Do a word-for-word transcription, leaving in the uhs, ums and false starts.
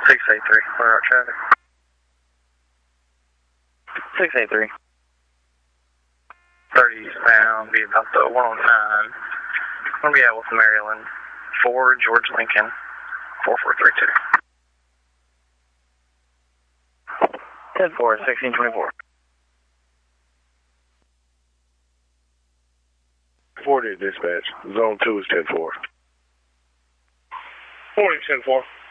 six eight three, we're out traffic. six eight three. thirty eastbound, be about the one oh nine. We'll be out with Maryland. four George Lincoln, four four three two. ten four, sixteen twenty-four. forty dispatch. Zone two is ten four. forty, ten four.